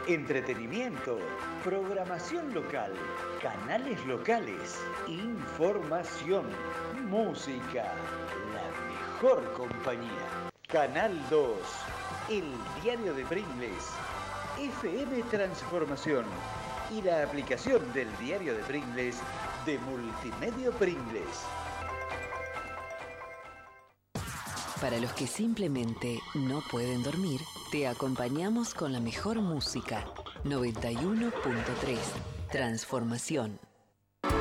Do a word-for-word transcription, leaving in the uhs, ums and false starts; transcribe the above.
entretenimiento, programación local, canales locales, información, música, la mejor compañía. Canal dos, el diario de Pringles, F M Transformación y la aplicación del diario de Pringles de Multimedia Pringles. Para los que simplemente no pueden dormir, te acompañamos con la mejor música. noventa y uno punto tres Transformación.